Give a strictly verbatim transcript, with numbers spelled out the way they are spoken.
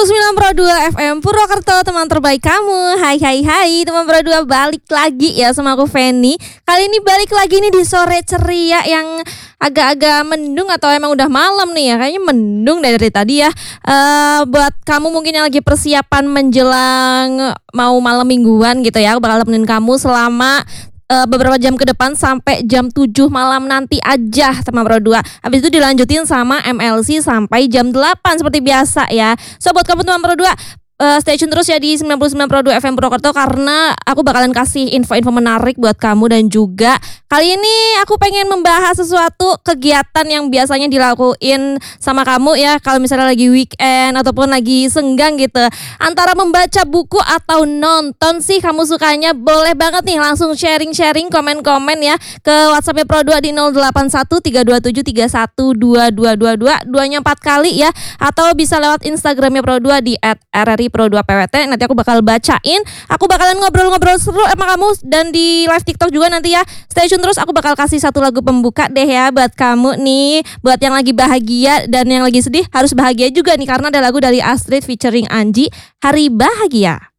puluh sembilan koma dua F M Purwokerto, teman terbaik kamu. Hai hai hai teman Pro dua, balik lagi ya sama aku Feni. Kali ini balik lagi nih di sore ceria yang agak-agak mendung, atau emang udah malam nih ya. Kayaknya mendung dari, dari tadi ya. uh, Buat kamu mungkin yang lagi persiapan menjelang mau malam mingguan gitu ya, aku bakal temenin kamu selama Uh, beberapa jam ke depan sampai jam tujuh malam nanti aja sama Pro dua. Habis itu dilanjutin sama M L C sampai jam delapan seperti biasa ya. So buat kamu teman Pro dua, Uh, stay tune terus ya di sembilan puluh sembilan koma dua F M Purwokerto, karena aku bakalan kasih info-info menarik buat kamu. Dan juga kali ini aku pengen membahas sesuatu kegiatan yang biasanya dilakuin sama kamu ya kalau misalnya lagi weekend ataupun lagi senggang gitu. Antara membaca buku atau nonton sih kamu sukanya? Boleh banget nih langsung sharing-sharing, komen-komen ya ke WhatsApp-nya Pro dua di nol delapan satu tiga dua tujuh tiga satu dua dua dua dua, duanya empat kali ya. Atau bisa lewat Instagramnya Pro dua di et r r i Pro dua P W T. Nanti aku bakal bacain, aku bakalan ngobrol-ngobrol seru sama kamu. Dan di live TikTok juga nanti ya. Stay tune terus, aku bakal kasih satu lagu pembuka deh ya buat kamu nih. Buat yang lagi bahagia dan yang lagi sedih, harus bahagia juga nih, karena ada lagu dari Astrid featuring Anji, Hari Bahagia.